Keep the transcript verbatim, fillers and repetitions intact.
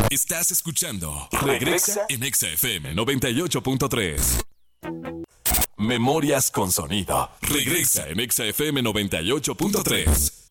Estás escuchando Regresa en Exa F M noventa y ocho punto tres. Memorias con sonido. Regresa en Exa F M noventa y ocho punto tres.